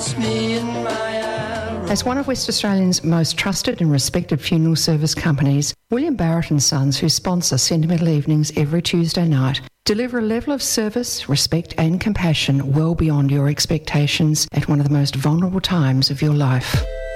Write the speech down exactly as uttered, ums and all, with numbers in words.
me in my arrow. As one of West Australia's most trusted and respected funeral service companies, William Barrett and Sons, who sponsor Sentimental Evenings every Tuesday night, deliver a level of service, respect and compassion well beyond your expectations at one of the most vulnerable times of your life.